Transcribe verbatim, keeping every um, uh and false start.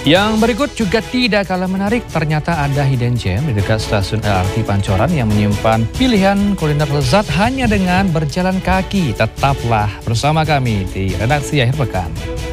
Yang berikut juga tidak kalah menarik, ternyata ada hidden gem di dekat stasiun L R T Pancoran yang menyimpan pilihan kuliner lezat hanya dengan berjalan kaki. Tetaplah bersama kami di Redaksi Akhir Pekan.